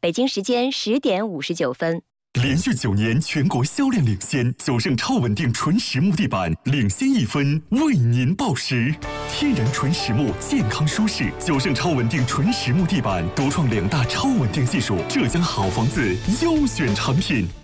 北京时间10点59分。 连续9年全国销量领先，9胜超稳定纯实木地板领先1分，为您报时。天然纯实木，健康舒适，9胜超稳定纯实木地板独创2大超稳定技术，浙江好房子优选产品。